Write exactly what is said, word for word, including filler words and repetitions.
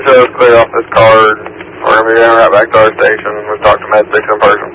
shows clear off this card. We're going to be going right back to our station. We'll talk to Med six in person.